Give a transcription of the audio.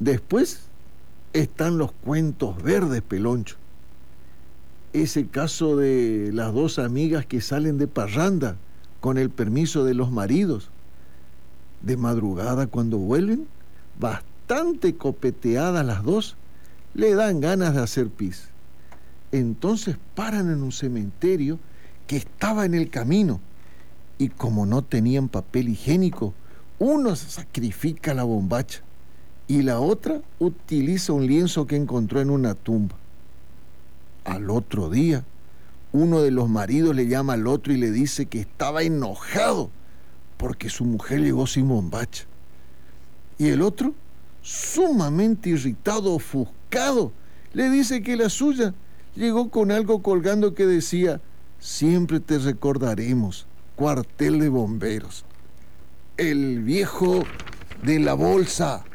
Después están los cuentos verdes, Peloncho. Ese caso de las dos amigas que salen de parranda con el permiso de los maridos. De madrugada, cuando vuelven, bastante copeteadas las dos, le dan ganas de hacer pis. Entonces paran en un cementerio que estaba en el camino y como no tenían papel higiénico, uno sacrifica la bombacha y la otra utiliza un lienzo que encontró en una tumba. Al otro día, uno de los maridos le llama al otro y le dice que estaba enojado porque su mujer llegó sin bombacha. Y el otro, sumamente irritado, ofuscado, le dice que la suya llegó con algo colgando que decía: siempre te recordaremos, cuartel de bomberos. El viejo de la bolsa.